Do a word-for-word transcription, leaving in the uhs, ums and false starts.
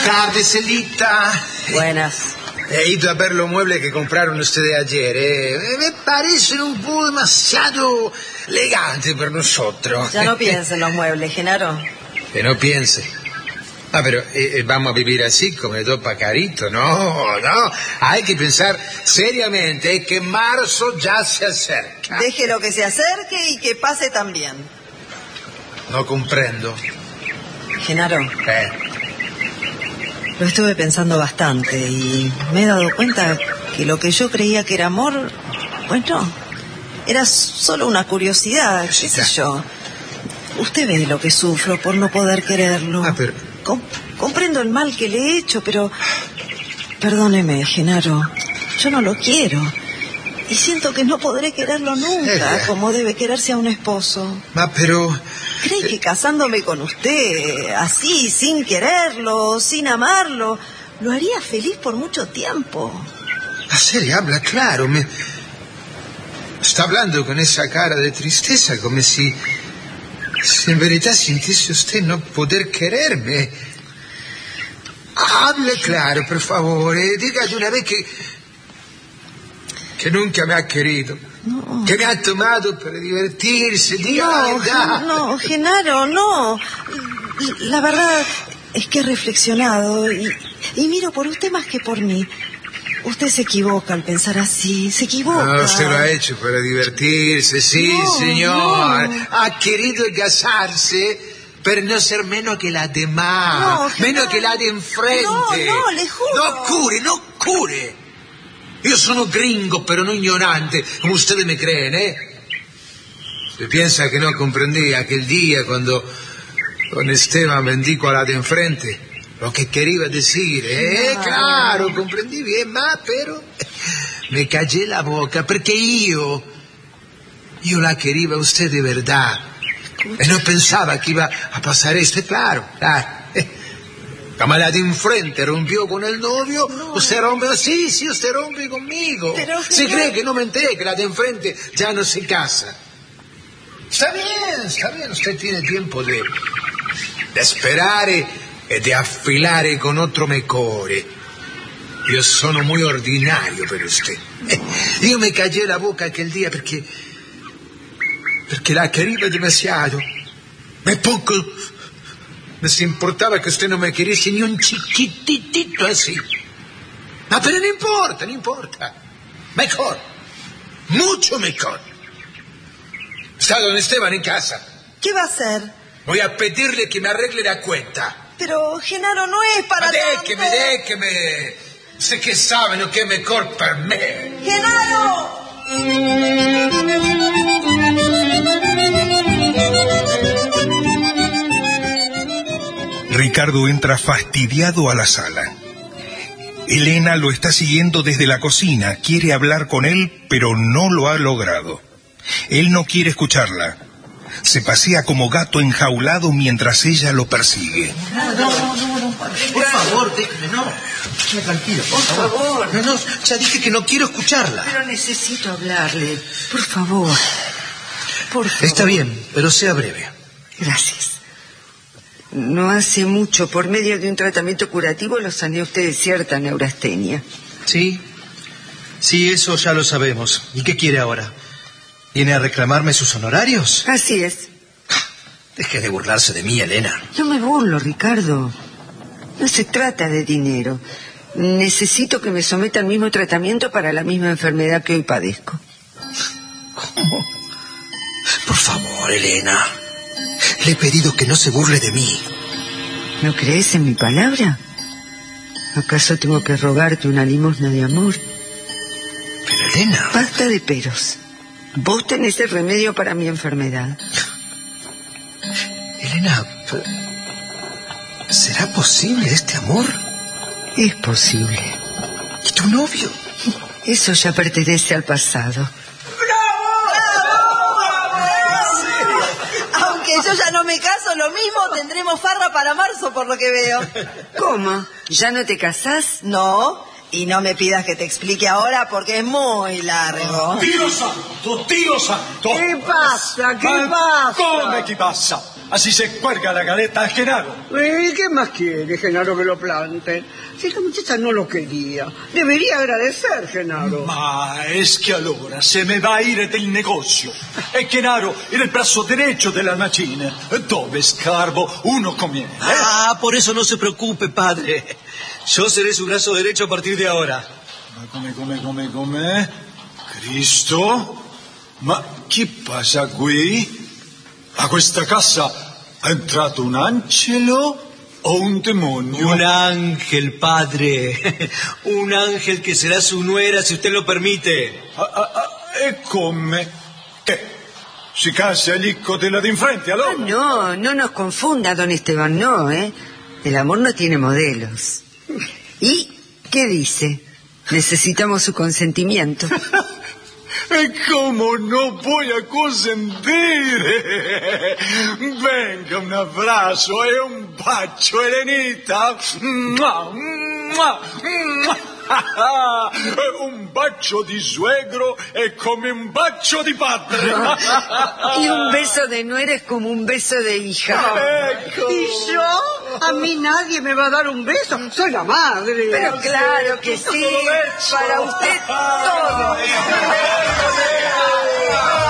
tardes, Elita. Buenas. He ido a ver los muebles que compraron ustedes ayer. Eh. Me parecen un poco demasiado elegantes para nosotros. Ya no piense en los muebles, Genaro. Que no piense. Ah, pero eh, vamos a vivir así, como dos pacaritos. No, no. Hay que pensar seriamente que marzo ya se acerca. Déjelo que se acerque y que pase también. No comprendo. Genaro. ¿Eh? Lo estuve pensando bastante y me he dado cuenta que lo que yo creía que era amor, bueno, era solo una curiosidad, qué sé yo. Usted ve lo que sufro por no poder quererlo. Ah, pero... Com- comprendo el mal que le he hecho, pero... Perdóneme, Genaro, yo no lo quiero. Y siento que no podré quererlo nunca, eh, como debe quererse a un esposo. Ah, pero... ¿Cree que casándome con usted, así, sin quererlo, sin amarlo, lo haría feliz por mucho tiempo? Ah, serio, habla claro. Me... Está hablando con esa cara de tristeza, como si... si en verdad sintiese usted no poder quererme. Hable claro, por favor. Eh. Diga de una vez que... que nunca me ha querido. No. Que me ha tomado para divertirse. Diga la No, verdad. no, Genaro, no. La verdad es que he reflexionado y, y miro por usted más que por mí. Usted se equivoca al pensar así, se equivoca. No, usted lo ha hecho para divertirse, sí, no, señor. No. Ha querido casarse, pero no ser menos que la demás, no, menos Genaro. que la de enfrente. No, no, le juro. No cure, no cure. Io sono gringo, pero no ignorante, como ustedes me creen, ¿eh? Se piensa que no comprendí aquel día cuando con Esteban bendico a la de enfrente lo que quería decir, ¿eh? No. Claro, comprendí bien, ma, pero me callé la boca perché io, io la quería a usted de verdad. Y no pensaba que iba a pasar esto, claro, claro. Como la de enfrente rompió con el novio, no. Usted rompe, sí, sí, usted rompe conmigo. Pero, Se pero... cree que no me enteré que la de enfrente ya no se casa. Está bien, está bien, usted tiene tiempo de, de esperar y de affilar con otro mejore. Io sono muy ordinario per usted. Io me callé la boca aquel día porque, porque la quería demasiado. Me poco... me importaba que usted no me queriese ni un chiquititito así. No, pero no importa, no importa. Mejor, mucho mejor. Está don Esteban en casa. ¿Qué va a hacer? Voy a pedirle que me arregle la cuenta. Pero, Genaro, no es para tanto. Déjeme, déjeme. Sé que sabe lo que es mejor para mí. ¡Genaro! Ricardo entra fastidiado a la sala. Elena lo está siguiendo desde la cocina. Quiere hablar con él, pero no lo ha logrado. Él no quiere escucharla. Se pasea como gato enjaulado mientras ella lo persigue. No, no, no, no, por favor, déjeme, no. No, tranquilo, por favor. No, no, ya dije que no quiero escucharla. Pero necesito hablarle. Por favor. Por favor. Está bien, pero sea breve. Gracias. No hace mucho, por medio de un tratamiento curativo, lo sané a usted de cierta neurastenia. Sí, sí, eso ya lo sabemos. ¿Y qué quiere ahora? ¿Viene a reclamarme sus honorarios? Así es. Deje de burlarse de mí, Elena. No me burlo, Ricardo. No se trata de dinero. Necesito que me someta al mismo tratamiento para la misma enfermedad que hoy padezco. ¿Cómo? Por favor, Elena. Le he pedido que no se burle de mí. ¿No crees en mi palabra? ¿Acaso tengo que rogarte una limosna de amor? Pero, Elena... Basta de peros. Vos tenés el remedio para mi enfermedad. Elena, ¿será posible este amor? Es posible. ¿Y tu novio? Eso ya pertenece al pasado. Aunque yo ya no me caso, lo mismo tendremos farra para marzo, por lo que veo. ¿Cómo? ¿Ya no te casás? No, y no me pidas que te explique ahora porque es muy largo. Dio santo, Dio santo! ¿Qué pasa? ¿Qué pasa? Come che passa? Así se cuelga la galeta a Genaro. ¿Y qué más quiere, Genaro, que lo planten? Si la muchacha no lo quería, debería agradecer, Genaro. Ma es che allora se me va a ir del negocio. E Genaro era il braccio derecho de la macchina. Dove scarbo uno conviene. ¿eh? Ah, por eso no se preocupe, padre. Yo seré su brazo derecho a partir de ahora. Ma come, come, come, come? Cristo? Ma che passa qui? A questa casa è entrato un angelo o un demonio? Un ángel, padre. Un ángel que será su nuera, si usted lo permite. Ah, ah, ah, e come? Che? Si casa el hijo de la de enfrente, allora? Ah, no, no nos confunda, don Esteban, no, ¿eh? El amor no tiene modelos. ¿Y qué dice? Necesitamos su consentimiento. E come no voy a consentir? Venga, un abbraccio e un bacio, Elenita. Mua, mua, mua. Un bacio di suegro è come un bacio di padre. Y un beso de nuera es como un beso de hija. Ecco. ¿Y yo? A mí nadie me va a dar un beso. Soy la madre. Pero claro que sí, para usted todo.